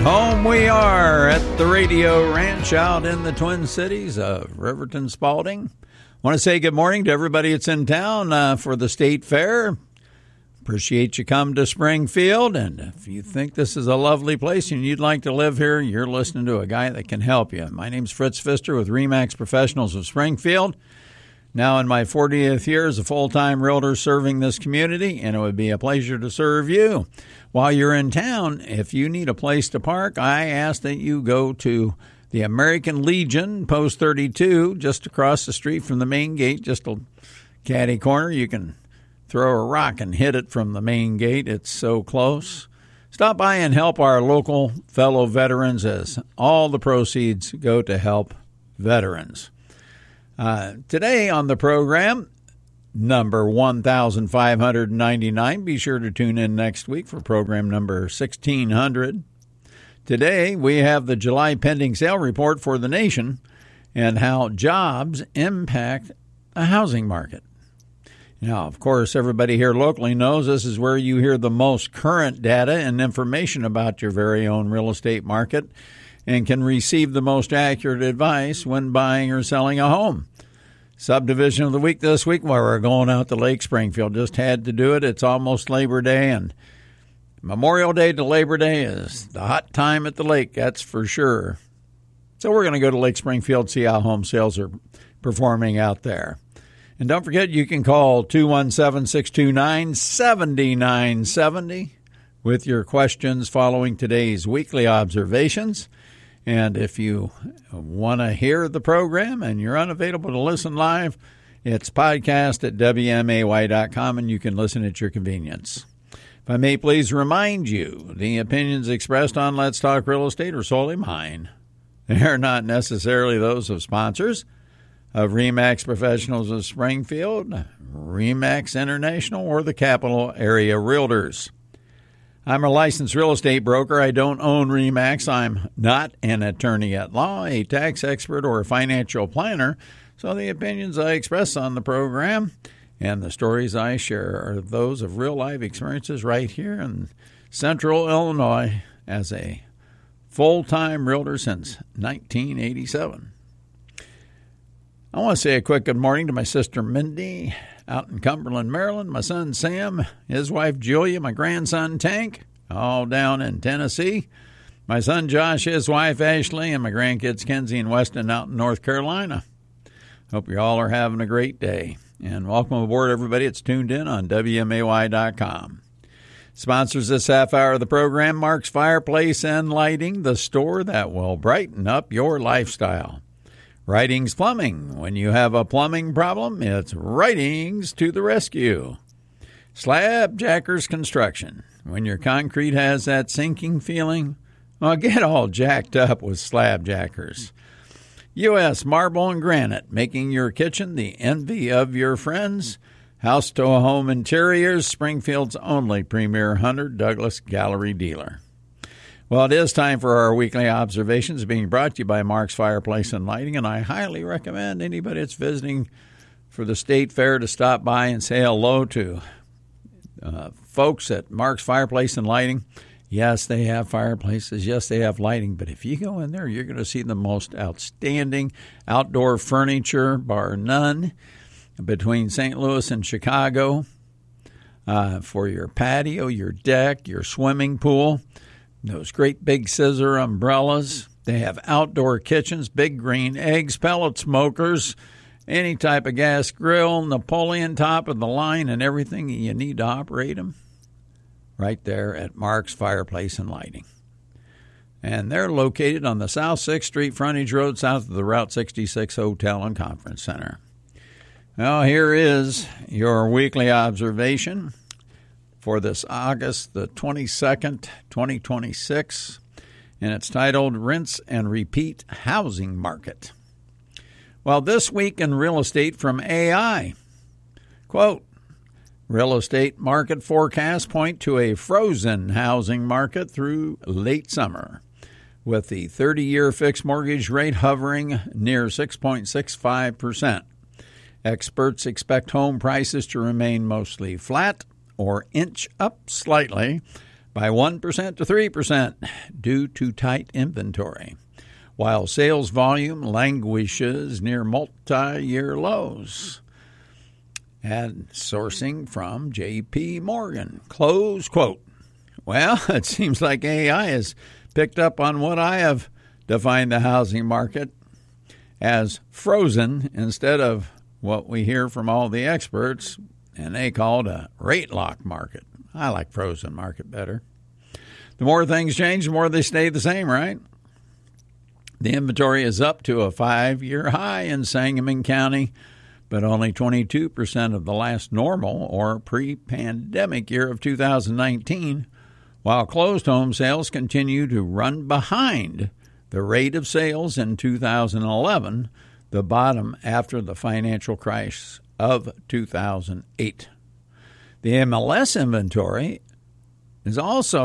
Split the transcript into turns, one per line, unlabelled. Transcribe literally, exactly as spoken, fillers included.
Home we are at the Radio Ranch out in the Twin Cities of Riverton Spalding. I want to say good morning to everybody that's in town uh, for the State Fair. Appreciate you come to Springfield, and if you think this is a lovely place and you'd like to live here, you're listening to a guy that can help you. My name's Fritz Pfister with RE/MAX Professionals of Springfield. Now in my fortieth year as a full-time realtor serving this community, and it would be a pleasure to serve you. While you're in town, if you need a place to park, I ask that you go to the American Legion, Post thirty-two, just across the street from the main gate, just a catty corner. You can throw a rock and hit it from the main gate. It's so close. Stop by and help our local fellow veterans, as all the proceeds go to help veterans. Uh, today on the program, number one thousand five hundred ninety-nine. Be sure to tune in next week for program number sixteen hundred. Today, we have the July pending sale report for the nation and how jobs impact the housing market. Now, of course, everybody here locally knows this is where you hear the most current data and information about your very own real estate market and can receive the most accurate advice when buying or selling a home. Subdivision of the week this week, while we're going out to Lake Springfield. Just had to do it. It's almost Labor Day, and Memorial Day to Labor Day is the hot time at the lake, that's for sure. So we're going to go to Lake Springfield, see how home sales are performing out there. And don't forget, you can call two one seven, six two nine, seven nine seven zero with your questions following today's weekly observations. And if you want to hear the program and you're unavailable to listen live, it's podcast at W M A Y dot com, and you can listen at your convenience. If I may please remind you, the opinions expressed on Let's Talk Real Estate are solely mine. They are not necessarily those of sponsors of RE/MAX Professionals of Springfield, RE/MAX International, or the Capital Area Realtors. I'm a licensed real estate broker. I don't own RE/MAX. I'm not an attorney at law, a tax expert, or a financial planner. So the opinions I express on the program and the stories I share are those of real-life experiences right here in central Illinois as a full-time realtor since nineteen eighty-seven. I want to say a quick good morning to my sister Mindy out in Cumberland, Maryland, my son Sam, his wife Julia, my grandson Tank, all down in Tennessee, my son Josh, his wife Ashley, and my grandkids Kenzie and Weston out in North Carolina. Hope you all are having a great day. And welcome aboard, everybody. It's tuned in on W M A Y dot com. Sponsors this half hour of the program, Mark's Fireplace and Lighting, the store that will brighten up your lifestyle. Writings Plumbing. When you have a plumbing problem, it's Writings to the rescue. Slab Jackers Construction. When your concrete has that sinking feeling, well, get all jacked up with Slab Jackers. U S Marble and Granite, making your kitchen the envy of your friends. House to Home Interiors, Springfield's only premier Hunter Douglas Gallery dealer. Well, it is time for our weekly observations being brought to you by Mark's Fireplace and Lighting, and I highly recommend anybody that's visiting for the State Fair to stop by and say hello to uh, folks at Mark's Fireplace and Lighting. Yes, they have fireplaces. Yes, they have lighting. But if you go in there, you're going to see the most outstanding outdoor furniture, bar none, between Saint Louis and Chicago uh, for your patio, your deck, your swimming pool. Those great big scissor umbrellas. They have outdoor kitchens, big green eggs, pellet smokers, any type of gas grill, Napoleon top of the line, and everything you need to operate them right there at Mark's Fireplace and Lighting. And they're located on the South sixth Street frontage road south of the Route sixty-six Hotel and Conference Center. Well, here is your weekly observation for this August the twenty-second, twenty twenty-six, and it's titled Rinse and Repeat Housing Market. Well, this week in real estate from A I, quote, real estate market forecasts point to a frozen housing market through late summer, with the thirty-year fixed mortgage rate hovering near six point six five percent. Experts expect home prices to remain mostly flat or inch up slightly, by one percent to three percent due to tight inventory, while sales volume languishes near multi-year lows. And sourcing from J P Morgan. Close quote. Well, it seems like A I has picked up on what I have defined the housing market as frozen instead of what we hear from all the experts, and they call it a rate lock market. I like frozen market better. The more things change, the more they stay the same, right? The inventory is up to a five-year high in Sangamon County, but only twenty-two percent of the last normal or pre-pandemic year of two thousand nineteen, while closed home sales continue to run behind the rate of sales in two thousand eleven, the bottom after the financial crisis of two thousand eight. The M L S inventory is also